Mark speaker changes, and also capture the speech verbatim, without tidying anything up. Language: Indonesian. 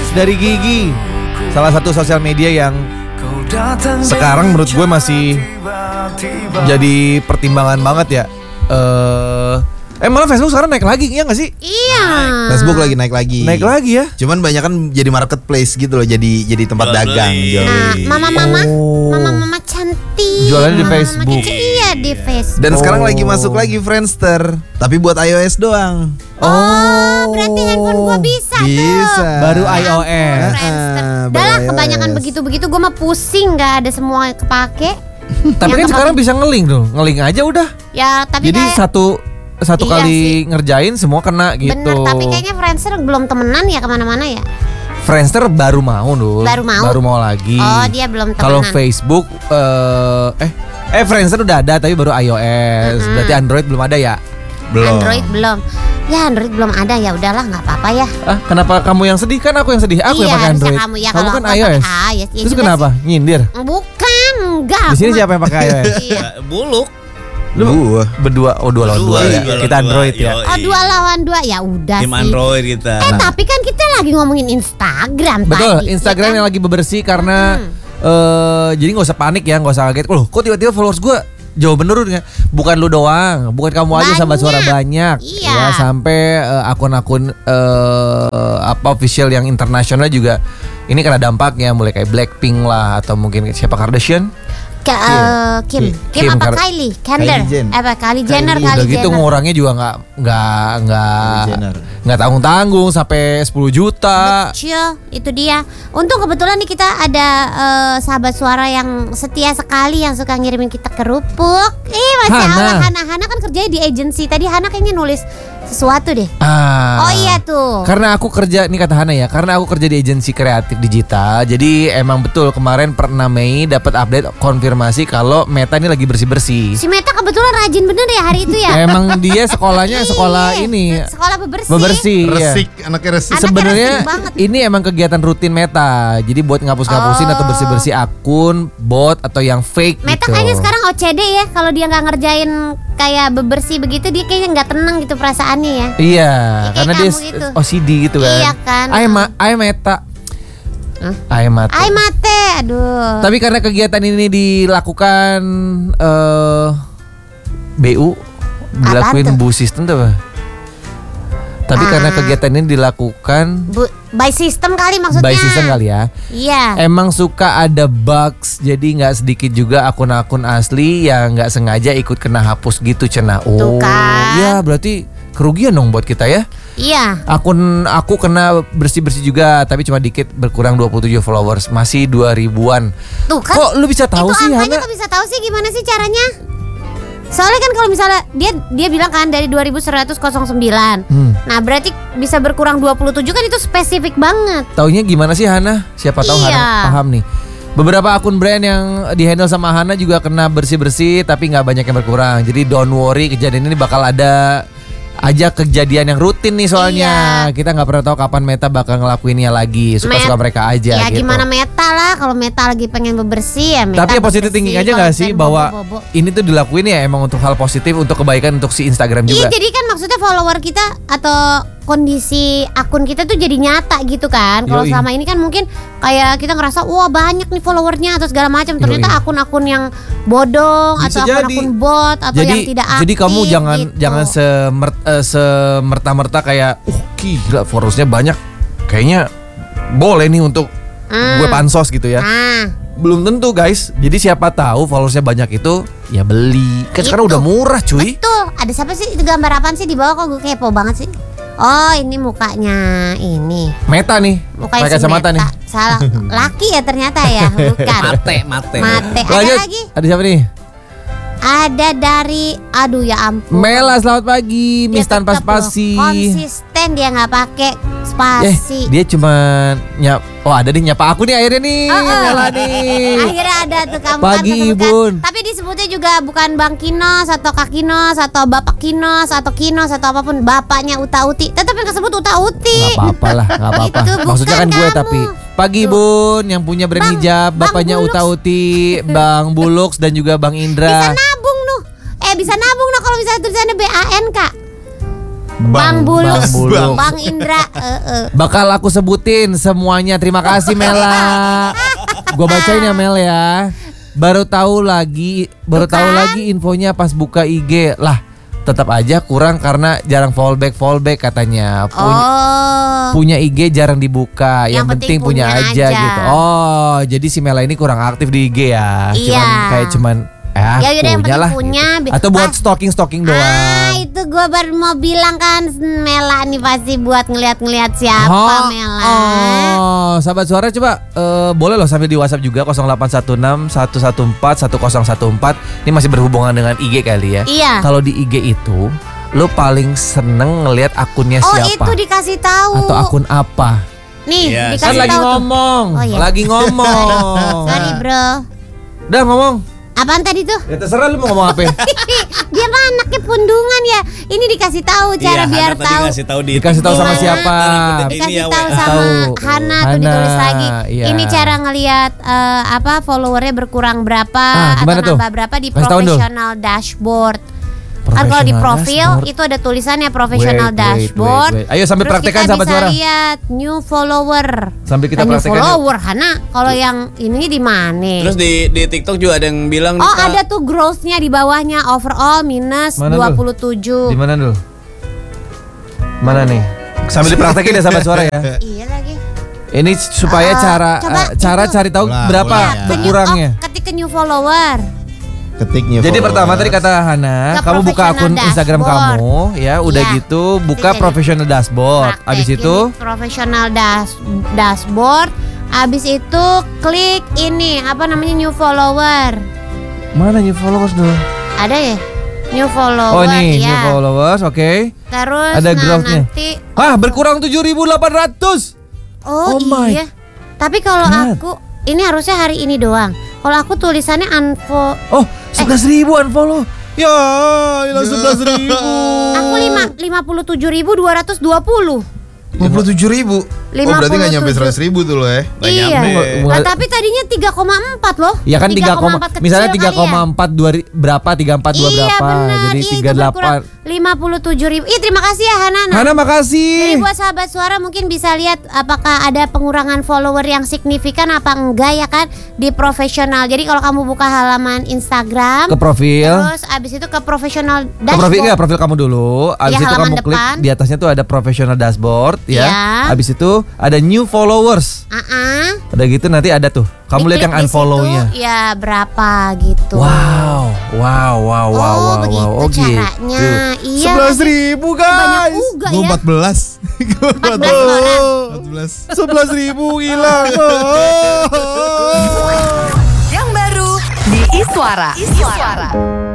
Speaker 1: dari Gigi. Salah satu sosial media yang sekarang menurut gue masih jadi pertimbangan banget ya. Eh Eh malah Facebook sekarang naik lagi, iya gak sih?
Speaker 2: Iya.
Speaker 3: Facebook lagi naik lagi.
Speaker 1: Naik lagi ya.
Speaker 3: Cuman banyak kan jadi marketplace gitu loh, jadi jadi tempat
Speaker 4: Jual
Speaker 3: dagang.
Speaker 4: beli.
Speaker 3: Jual
Speaker 2: Nah,
Speaker 3: beli.
Speaker 2: mama-mama,
Speaker 1: Oh.
Speaker 2: mama-mama cantik.
Speaker 1: Jualannya di
Speaker 2: Mama-mama
Speaker 1: Facebook.
Speaker 2: kecil, iya di Facebook.
Speaker 3: Dan sekarang
Speaker 1: Oh.
Speaker 3: lagi masuk lagi Friendster, tapi buat iOS doang.
Speaker 2: Oh, berarti handphone gua bisa,
Speaker 3: Bisa.
Speaker 2: tuh.
Speaker 1: Baru
Speaker 2: Ya ampun,
Speaker 1: iOS.
Speaker 2: Friendster.
Speaker 3: Ah,
Speaker 2: Udah lah,
Speaker 3: baru
Speaker 2: kebanyakan
Speaker 3: iOS.
Speaker 2: begitu-begitu gua mah pusing, nggak ada semua kepake.
Speaker 1: Tapi kan
Speaker 2: Yang
Speaker 1: sekarang
Speaker 2: kepake-
Speaker 1: bisa ngeling tuh, ngeling aja udah.
Speaker 2: Ya, tapi
Speaker 1: Jadi
Speaker 2: kayak
Speaker 1: satu satu
Speaker 2: Iya
Speaker 1: kali
Speaker 2: sih.
Speaker 1: ngerjain semua kena gitu.
Speaker 2: bener, tapi kayaknya Friendster belum temenan ya kemana-mana ya.
Speaker 1: Friendster baru mau dulu.
Speaker 2: Baru mau?
Speaker 1: Baru mau lagi.
Speaker 2: Oh, dia belum temenan.
Speaker 1: Kalau Facebook eh eh eh Friendster udah ada tapi baru iOS.
Speaker 2: Mm-mm.
Speaker 1: Berarti Android belum ada ya?
Speaker 3: Belum.
Speaker 2: Android belum. Ya Android belum ada, ya udahlah nggak apa-apa ya.
Speaker 1: Ah, kenapa kamu yang sedih? Kan aku yang sedih. Aku
Speaker 2: Iya,
Speaker 1: yang pakai
Speaker 2: harusnya
Speaker 1: Android.
Speaker 2: kamu ya,
Speaker 1: kamu
Speaker 2: kalau
Speaker 1: kan
Speaker 2: aku
Speaker 1: iOS.
Speaker 2: pakai iOS, ya
Speaker 1: Terus
Speaker 2: juga
Speaker 1: kenapa? Nyindir.
Speaker 2: Bukan, enggak.
Speaker 1: Di sini
Speaker 2: aku
Speaker 1: siapa yang pakai iOS?
Speaker 2: mah- Iya.
Speaker 4: Ya, buluk.
Speaker 1: Lu
Speaker 3: Gua.
Speaker 1: berdua, oh dua lawan dua
Speaker 4: Berdua,
Speaker 1: ya.
Speaker 4: dua lawan
Speaker 1: Kita
Speaker 4: dua,
Speaker 1: Android ya.
Speaker 4: yoi.
Speaker 2: Oh, dua lawan dua ya udah
Speaker 4: Tim
Speaker 2: sih.
Speaker 4: Android kita.
Speaker 2: Eh tapi kan kita lagi ngomongin Instagram
Speaker 1: Betul,
Speaker 2: tadi.
Speaker 1: Instagram
Speaker 2: ya kan?
Speaker 1: yang lagi bebersih karena eh jadi nggak usah panik ya, nggak usah kaget. Loh, kok tiba-tiba followers gue jauh menurun ya? Bukan lu doang, bukan kamu aja, sahabat
Speaker 2: Banyak.
Speaker 1: suara banyak.
Speaker 2: Iya.
Speaker 1: Ya, sampai eh, akun-akun eh, apa official yang internasional juga ini kena dampaknya, mulai kayak Blackpink lah atau mungkin siapa Kardashian.
Speaker 2: Ke, eh, Kim,
Speaker 1: Kim
Speaker 2: Kim, apa
Speaker 1: Kar-
Speaker 2: Kylie, Kendall,
Speaker 3: Kylie Jenner.
Speaker 2: apa Kylie Jenner,
Speaker 3: Kylie.
Speaker 2: Kylie
Speaker 1: Udah gitu
Speaker 2: Jenner.
Speaker 1: ngurangnya juga nggak nggak nggak
Speaker 3: Kylie Jenner.
Speaker 1: nggak tanggung-tanggung sampai sepuluh juta.
Speaker 2: Kecil, itu dia. Untung kebetulan nih kita ada eh, sahabat suara yang setia sekali yang suka ngirimin kita kerupuk. Ih, masya
Speaker 1: Hana.
Speaker 2: Allah, Hana Hana kan kerjanya di agency. Tadi Hana kayaknya nulis sesuatu deh.
Speaker 1: Ah.
Speaker 2: Oh iya tuh.
Speaker 1: Karena aku kerja, nih kata Hana ya, karena aku kerja di agensi kreatif digital. Jadi emang betul kemarin per enam Mei dapat update konfirmasi kalau Meta ini lagi bersih-bersih.
Speaker 2: Si Meta kebetulan rajin bener ya hari itu ya.
Speaker 1: Emang dia sekolahnya sekolah
Speaker 2: Iya,
Speaker 1: ini
Speaker 2: sekolah bebersih.
Speaker 1: bebersih. Iya.
Speaker 3: Resik, anaknya resik.
Speaker 2: Anaknya
Speaker 1: Sebenarnya
Speaker 2: resik banget.
Speaker 1: ini emang kegiatan rutin Meta. Jadi buat ngapus-ngapusin
Speaker 2: Oh.
Speaker 1: atau bersih-bersih akun, bot atau yang fake
Speaker 2: Meta
Speaker 1: gitu.
Speaker 2: kayaknya sekarang O C D ya. Kalau dia nggak ngerjain kayak bebersih begitu, dia kayaknya nggak tenang gitu perasaannya ya.
Speaker 1: Iya,
Speaker 2: kayak
Speaker 1: karena dia
Speaker 2: kamu gitu.
Speaker 1: O C D gitu kan.
Speaker 2: Iya kan.
Speaker 1: Ay, ma- ay Meta.
Speaker 2: Hah?
Speaker 1: Ay Meta.
Speaker 2: Ay mate, aduh.
Speaker 1: Tapi karena kegiatan ini dilakukan eh B U dilakuin
Speaker 2: tuh?
Speaker 1: Bu System tuh apa? Tapi
Speaker 2: Ah.
Speaker 1: karena kegiatan ini dilakukan
Speaker 2: Bu, by system kali maksudnya.
Speaker 1: by system kali ya.
Speaker 2: Iya.
Speaker 1: Emang suka ada bugs, jadi nggak sedikit juga akun-akun asli yang nggak sengaja ikut kena hapus gitu cena. Oh,
Speaker 2: Tuh kan.
Speaker 1: ya berarti kerugian dong buat kita ya.
Speaker 2: Iya.
Speaker 1: Akun aku kena bersih-bersih juga, tapi cuma dikit, berkurang dua puluh tujuh followers, masih dua ribuan.
Speaker 2: Tuh kan.
Speaker 1: Kok lu bisa tahu
Speaker 2: itu
Speaker 1: sih,
Speaker 2: angkanya
Speaker 1: Hana?
Speaker 2: kok bisa tahu sih, gimana sih caranya? Soalnya kan kalau misalnya dia dia bilang kan dari dua ribu seratus sembilan.
Speaker 1: Hmm.
Speaker 2: Nah, berarti bisa berkurang dua puluh tujuh kan, itu spesifik banget.
Speaker 1: Taunya gimana sih Hana? Siapa tahu
Speaker 2: Iya.
Speaker 1: Hana paham nih. Beberapa akun brand yang dihandle sama Hana juga kena bersih-bersih, tapi nggak banyak yang berkurang. Jadi don't worry, kejadian ini bakal ada aja kejadian yang rutin nih soalnya.
Speaker 2: Iya.
Speaker 1: Kita nggak pernah tahu kapan Meta bakal ngelakuinnya lagi. Suka-suka
Speaker 2: Met-
Speaker 1: mereka aja
Speaker 2: Ya
Speaker 1: gitu.
Speaker 2: gimana Meta lah, kalau Meta lagi pengen bebersih ya Meta
Speaker 1: Tapi ya positif
Speaker 2: bebersih.
Speaker 1: thinking aja
Speaker 2: Kalau
Speaker 1: nggak sih
Speaker 2: pengen
Speaker 1: bahwa
Speaker 2: bobo-bobo.
Speaker 1: ini tuh dilakuin ya emang untuk hal positif, untuk kebaikan untuk si Instagram
Speaker 2: Iya,
Speaker 1: juga.
Speaker 2: jadi kan maksudnya follower kita atau kondisi akun kita tuh jadi nyata gitu kan. Kalau
Speaker 1: Yoi.
Speaker 2: selama ini kan mungkin kayak kita ngerasa wah banyak nih followernya atau segala macam, ternyata
Speaker 1: Yoi.
Speaker 2: akun-akun yang bodong
Speaker 1: Bisa
Speaker 2: atau akun-akun
Speaker 1: jadi.
Speaker 2: bot atau
Speaker 1: jadi
Speaker 2: yang tidak aktif.
Speaker 1: jadi kamu jangan
Speaker 2: gitu.
Speaker 1: jangan semer, eh, semerta-merta kayak uh gila followersnya banyak, kayaknya boleh nih untuk
Speaker 2: Hmm.
Speaker 1: gue pansos gitu ya.
Speaker 2: Nah,
Speaker 1: Belum tentu guys. Jadi siapa tahu followersnya banyak itu ya beli. Kan sekarang
Speaker 2: Itu.
Speaker 1: udah murah cuy.
Speaker 2: betul. Ada siapa sih, itu gambar apaan sih di bawah, kok gue kepo banget sih. Oh, ini mukanya ini.
Speaker 1: Meta nih.
Speaker 2: Mukanya
Speaker 1: Pakai
Speaker 2: si
Speaker 1: kacamata
Speaker 2: Meta.
Speaker 1: nih.
Speaker 2: Salah. Laki ya ternyata ya, bukan.
Speaker 4: Mate, mate.
Speaker 2: Mate. Ada
Speaker 1: Lanjut.
Speaker 2: lagi?
Speaker 1: Ada siapa nih?
Speaker 2: Ada dari, aduh ya ampun.
Speaker 1: Mela, selamat pagi.
Speaker 2: Dia
Speaker 1: Miss tanpa
Speaker 2: tetep loh
Speaker 1: spasi.
Speaker 2: konsisten, dia nggak pakai
Speaker 1: Eh,
Speaker 2: spasi.
Speaker 1: dia cuma nyap. Oh, ada nih nyapa aku nih akhirnya nih.
Speaker 2: Oh, oh.
Speaker 1: Mela nih.
Speaker 2: Akhirnya ada tuh kamu
Speaker 1: Pagi,
Speaker 2: kan ketemu kan.
Speaker 1: Ibun.
Speaker 2: Tapi disebutnya juga bukan Bang Kinos atau Kak Kinos atau Bapak Kinos atau Kinos atau apapun, bapaknya Uta Uti. Tetap yang kesebut Uta Uti.
Speaker 1: Nggak apa-apa lah, nggak apa-apa.
Speaker 2: Itu bukan
Speaker 1: Maksudnya kan gue
Speaker 2: kamu.
Speaker 1: tapi pagi
Speaker 2: Tuh.
Speaker 1: Bun yang punya brand
Speaker 2: Bang-
Speaker 1: hijab,
Speaker 2: Bang
Speaker 1: bapaknya
Speaker 2: Bulux.
Speaker 1: Uta Uti, Bang Bulux dan juga Bang
Speaker 2: Bisa
Speaker 1: Indra.
Speaker 2: nabung noh. Eh bisa nabung noh kalau misalnya tulisannya B A N Kak. Bang Buluk,
Speaker 1: Bang Buluk.
Speaker 2: Bang Indra. eh, eh.
Speaker 1: Bakal aku sebutin semuanya. Terima kasih Mela. Gua bacain ya Mel ya. Baru tahu lagi, baru
Speaker 2: Tuh
Speaker 1: tahu
Speaker 2: kan?
Speaker 1: lagi infonya pas buka I G. Lah, tetap aja kurang karena jarang fallback fallback katanya. Punya,
Speaker 2: Oh.
Speaker 1: punya I G jarang dibuka. Yang,
Speaker 2: Yang
Speaker 1: penting,
Speaker 2: penting
Speaker 1: punya,
Speaker 2: punya
Speaker 1: aja,
Speaker 2: aja.
Speaker 1: gitu. Oh, jadi si Mela ini kurang aktif di I G ya.
Speaker 2: Iya.
Speaker 1: Cuman kayak cuman eh
Speaker 2: Ya udah, yang
Speaker 1: punya
Speaker 2: penting
Speaker 1: lah.
Speaker 2: punya.
Speaker 1: gitu. Atau buat
Speaker 2: Pas-
Speaker 1: stalking-stalking
Speaker 2: Ah,
Speaker 1: doang.
Speaker 2: itu gue baru mau bilang kan, Mela nih pasti buat ngeliat-ngeliat siapa
Speaker 1: Oh,
Speaker 2: Mela.
Speaker 1: Oh, sahabat suara coba eh, boleh loh sambil di WhatsApp juga nol delapan satu enam satu satu empat satu nol satu empat. Ini masih berhubungan dengan I G kali ya.
Speaker 2: Iya.
Speaker 1: Kalau di I G itu lo paling seneng ngelihat akunnya
Speaker 2: Oh,
Speaker 1: siapa?
Speaker 2: itu dikasih tahu.
Speaker 1: Atau akun apa?
Speaker 2: Nih,
Speaker 3: Iya,
Speaker 2: dikasih
Speaker 1: Kan lagi
Speaker 2: tahu tuh.
Speaker 1: ngomong,
Speaker 2: Oh, iya.
Speaker 1: lagi ngomong.
Speaker 2: Sorry, Bro.
Speaker 1: Udah ngomong.
Speaker 2: Apaan tadi tuh?
Speaker 1: Ya terserah lu mau ngomong apa.
Speaker 2: Dia mah anaknya pundungan ya. Ini dikasih tahu cara
Speaker 3: Iya,
Speaker 2: biar
Speaker 3: Hana tadi
Speaker 2: tahu.
Speaker 3: ngasih tahu di
Speaker 1: Dikasih tahu sama
Speaker 2: Gimana?
Speaker 1: siapa?
Speaker 3: Ini
Speaker 2: Dikasih
Speaker 3: ya,
Speaker 2: tahu
Speaker 3: W A.
Speaker 2: sama
Speaker 1: Tahu.
Speaker 2: Hana tuh
Speaker 1: Hana,
Speaker 2: ditulis lagi.
Speaker 1: iya.
Speaker 2: Ini cara ngelihat eh, apa followernya berkurang berapa
Speaker 1: Ah,
Speaker 2: atau
Speaker 1: gimana tuh?
Speaker 2: nambah berapa di
Speaker 1: Kasih tahu, Dul.
Speaker 2: professional dashboard. Kan kalau di
Speaker 1: Professional
Speaker 2: profil
Speaker 1: dashboard.
Speaker 2: itu ada tulisannya professional
Speaker 1: Wait, wait,
Speaker 2: dashboard.
Speaker 1: wait, wait. Ayo sambil
Speaker 2: Terus
Speaker 1: praktekkan,
Speaker 2: kita
Speaker 1: sahabat
Speaker 2: bisa
Speaker 1: suara.
Speaker 2: lihat new follower.
Speaker 1: Sambil kita
Speaker 2: Nah, new
Speaker 1: praktekkan yuk.
Speaker 2: follower Hana. Kalau yang ini di mana?
Speaker 3: Terus di di TikTok juga ada yang bilang
Speaker 2: Oh,
Speaker 3: Kak,
Speaker 2: ada tuh growth-nya di bawahnya overall minus
Speaker 1: Mana, Dul?
Speaker 2: dua puluh tujuh.
Speaker 1: Di mana dulu? Mana nih? Sambil dipraktekin ya sahabat suara ya.
Speaker 2: Iya lagi.
Speaker 1: Ini supaya
Speaker 2: Eh,
Speaker 1: cara
Speaker 2: coba
Speaker 1: eh, cara
Speaker 2: itu.
Speaker 1: cari tahu
Speaker 3: Ulang,
Speaker 1: berapa
Speaker 3: ulang ya.
Speaker 2: Ke new-
Speaker 1: berkurangnya.
Speaker 2: Oh, ketik ke new follower.
Speaker 3: ketiknya.
Speaker 1: Jadi pertama tadi kata Hana,
Speaker 2: Ke
Speaker 1: kamu buka akun
Speaker 2: professional
Speaker 1: Instagram
Speaker 2: dashboard.
Speaker 1: kamu, ya udah
Speaker 2: Iya.
Speaker 1: gitu buka
Speaker 2: Jadi,
Speaker 1: professional dashboard.
Speaker 2: Praktek
Speaker 1: Abis
Speaker 2: ini
Speaker 1: itu
Speaker 2: professional dash, dashboard. Abis itu klik ini apa namanya new follower.
Speaker 1: mana new followers dulu?
Speaker 2: Ada ya? New follower.
Speaker 1: Oh ini
Speaker 2: ya.
Speaker 1: new followers, oke.
Speaker 2: Terus
Speaker 1: Ada
Speaker 2: nah,
Speaker 1: growth-nya.
Speaker 2: nanti
Speaker 1: Ah berkurang tujuh ribu delapan ratus.
Speaker 2: oh,
Speaker 1: Oh my
Speaker 2: iya. Tapi kalau
Speaker 1: God.
Speaker 2: aku ini harusnya hari ini doang. Kalau aku tulisannya unfollow.
Speaker 1: Oh sebelas ribu unfollow. Ya hilang sebelas ribu.
Speaker 2: Aku lima lima puluh tujuh ribu dua ratus dua puluh.
Speaker 3: lima puluh tujuh ribu. Oh berarti nggak nyampe seratus ribu tuh lo ya? Nggak
Speaker 2: Iya.
Speaker 3: nyampe.
Speaker 1: Nggak-
Speaker 2: Nah, tapi tadinya tiga koma empat loh.
Speaker 1: Ya kan tiga,
Speaker 2: empat kecil
Speaker 1: misalnya
Speaker 2: kali
Speaker 1: tiga koma
Speaker 2: ya.
Speaker 1: empat dua berapa tiga empat dua
Speaker 2: Iya
Speaker 1: berapa
Speaker 2: benar.
Speaker 1: jadi
Speaker 2: Iya,
Speaker 1: tiga
Speaker 2: itu berkurang
Speaker 1: delapan.
Speaker 2: lima puluh tujuh ribu. Ih terima kasih ya Hana. Nah,
Speaker 1: Hana
Speaker 2: Jadi
Speaker 1: makasih.
Speaker 2: buat sahabat suara mungkin bisa lihat apakah ada pengurangan follower yang signifikan apa enggak ya kan di profesional. Jadi kalau kamu buka halaman Instagram
Speaker 1: Ke profil.
Speaker 2: terus abis itu ke profesional
Speaker 1: Ke
Speaker 2: dashboard.
Speaker 1: profil enggak, profil kamu dulu. Abis
Speaker 2: Iya,
Speaker 1: itu
Speaker 2: halaman
Speaker 1: kamu klik
Speaker 2: depan.
Speaker 1: di atasnya tuh ada professional dashboard ya.
Speaker 2: Iya.
Speaker 1: Abis itu ada new followers.
Speaker 2: Ah-ah.
Speaker 1: Udah gitu nanti ada tuh. Kamu lihat yang
Speaker 2: Diklik di
Speaker 1: unfollow-nya.
Speaker 2: situ, ya berapa gitu.
Speaker 1: Wow, wow, wow, wow,
Speaker 2: Oh,
Speaker 1: wow,
Speaker 2: begitu
Speaker 1: wow. Oh
Speaker 2: caranya. Iya.
Speaker 1: Sebelas ribu
Speaker 2: Banyak
Speaker 1: guys.
Speaker 2: juga
Speaker 3: Gue
Speaker 2: ya.
Speaker 3: empat belas.
Speaker 2: empat belas orang.
Speaker 3: empat belas.
Speaker 1: Sebelas ribu hilang.
Speaker 4: Yang baru di Iswara. Iswara.